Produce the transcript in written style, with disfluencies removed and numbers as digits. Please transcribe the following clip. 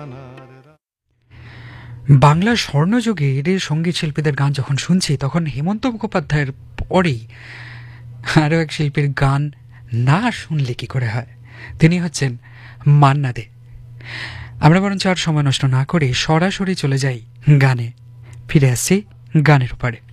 বাংলা স্বর্ণযুগের সঙ্গীত শিল্পীদের গান যখন শুনছি, তখন হেমন্ত মুখোপাধ্যায়ের পরেই আরও এক শিল্পীর গান না শুনলে কি করে হয়। তিনি হচ্ছেন মান্না দে। আমরা বরঞ্চ আর সময় নষ্ট না করে সরাসরি চলে যাই গানে, ফিরে আসছি গানের উপরে।